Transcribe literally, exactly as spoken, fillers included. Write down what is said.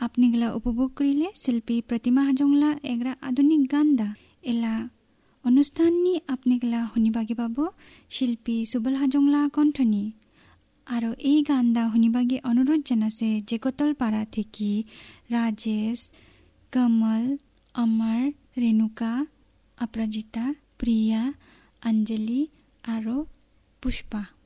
আপনিগলা উপভোগ কৰিলে শিল্পী প্ৰতিমা হাজংলা এগৰা আধুনিক গান দা এলা অনুষ্ঠাননি আপনিগলা শুনিবাগি পাব শিল্পী সুবল হাজংলা কণ্ঠনি আৰু এই গান দা শুনিবাগি অনুৰোধ জনাছে জেকতল পাৰা থেকে ৰাজেশ, কমল, অমৰ, ৰেণুকা, অপৰাজিতা, প্ৰিয়া, অঞ্জলি আৰু পুষ্পা।